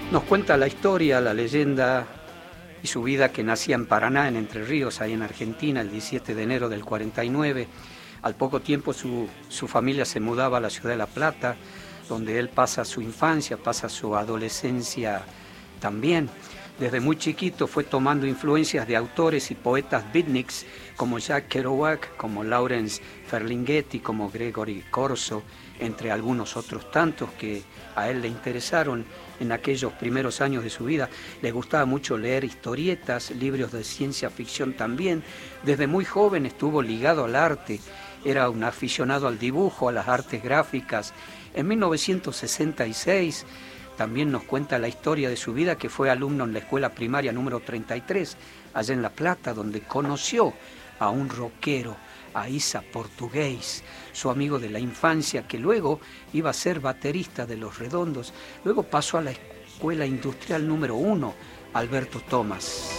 Nos cuenta la historia, la leyenda y su vida, que nacía en Paraná, en Entre Ríos, ahí en Argentina, el 17 de enero del 49. Al poco tiempo su familia se mudaba a la ciudad de La Plata, donde él pasa su infancia, pasa su adolescencia también. Desde muy chiquito fue tomando influencias de autores y poetas beatniks como Jack Kerouac, como Lawrence Ferlinghetti, como Gregory Corso, entre algunos otros tantos que a él le interesaron en aquellos primeros años de su vida. Le gustaba mucho leer historietas, libros de ciencia ficción también. Desde muy joven estuvo ligado al arte, era un aficionado al dibujo, a las artes gráficas. En 1966 también nos cuenta la historia de su vida, que fue alumno en la escuela primaria número 33, allá en La Plata, donde conoció a un rockero, a Isa Portugués, su amigo de la infancia, que luego iba a ser baterista de Los Redondos. Luego pasó a la escuela industrial número 1, Alberto Tomás.